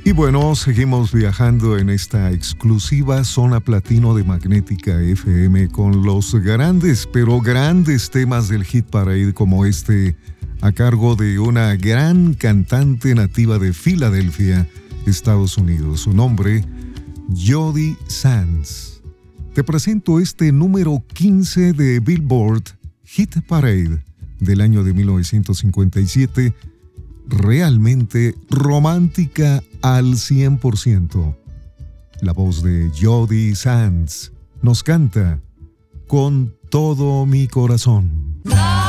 Y bueno, seguimos viajando en esta exclusiva zona platino de Magnética FM con los grandes, pero grandes temas del Hit Parade como este, a cargo de una gran cantante nativa de Filadelfia, Estados Unidos. Su nombre, Jody Sands. Te presento este número 15 de Billboard Hit Parade del año de 1957, realmente romántica al 100%. La voz de Jody Sands nos canta Con todo mi corazón.